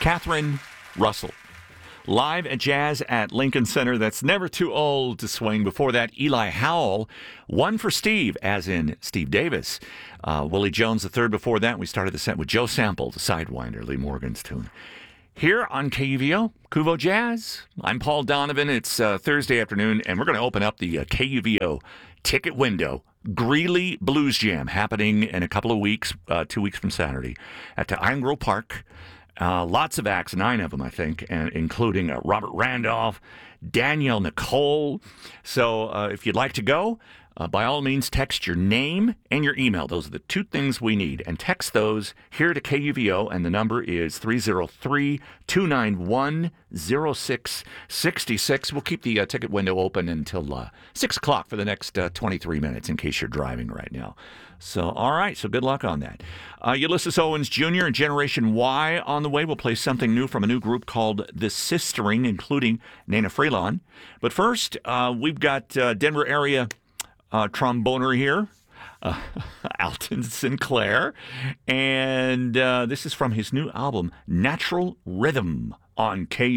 Catherine Russell. Live at Jazz at Lincoln Center. That's never too old to swing. Before that, Eli Howell. One for Steve, as in Steve Davis. Willie Jones the third before that. We started the set with Joe Sample, the Sidewinder, Lee Morgan's tune. Here on KUVO, Kuvo Jazz. I'm Paul Donovan. It's Thursday afternoon, and we're going to open up the KUVO ticket window. Greeley Blues Jam happening in a couple of weeks, 2 weeks from Saturday, at the Iron Grove Park. Lots of acts, 9 of them, I think, and including Robert Randolph, Danielle Nicole. So if you'd like to go, by all means, text your name and your email. Those are the 2 things we need. And text those here to KUVO, and the number is 303-291-0666. We'll keep the ticket window open until 6 o'clock for the next 23 minutes in case you're driving right now. So, all right, so good luck on that. Ulysses Owens Jr. and Generation Y on the way. We'll play something new from a new group called The Sistering, including Nana Freelon. But first, we've got Denver area tromboner here, Alton Sinclair. And this is from his new album, Natural Rhythm, on KU.